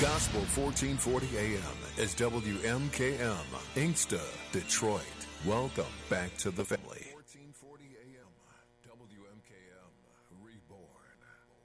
Gospel 1440 AM is WMKM, Inksta, Detroit. Welcome back to the family. 1440 AM, WMKM, Reborn.